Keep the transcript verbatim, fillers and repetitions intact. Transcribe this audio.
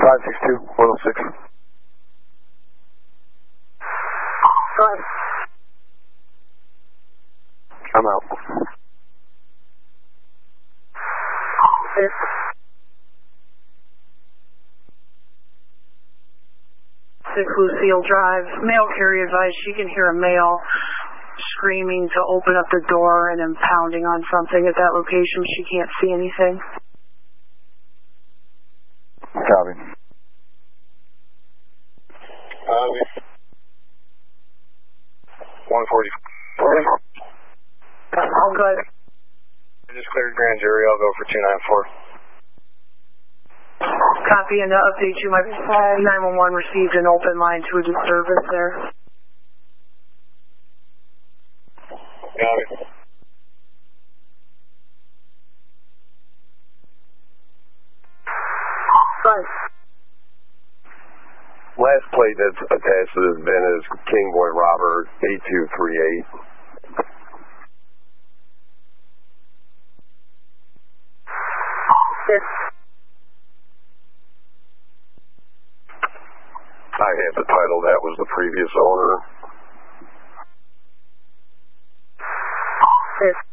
five six two, one oh six. Five. I'm out. Six. Six Lucille Drive. Male carrier advice. She can hear a male screaming to open up the door and then pounding on something at that location. She can't see anything. Copy. Copy. one forty. All good. I just cleared grand jury. I'll go for two nine four. Copy, and to update you, my nine one one received an open line to a disturbance there. Copy. Five. Last plate that's attached to this bin is King Boy Robert, eight two three eight. Six. I have the title. That was the previous owner. Six.